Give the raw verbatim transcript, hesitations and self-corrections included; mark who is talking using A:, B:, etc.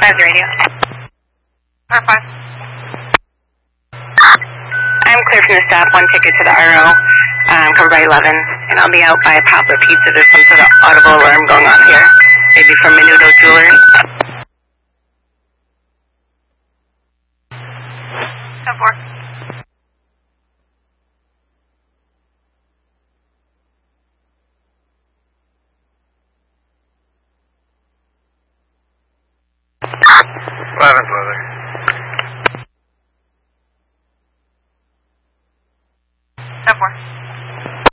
A: Five radio. R five. I'm clear from the staff. One ticket to the R O, um, covered by eleven, and I'll be out by a Poplar Pizza. There's some sort of audible alarm going off here, maybe from Menudo Jewelry. ten four.
B: eleven.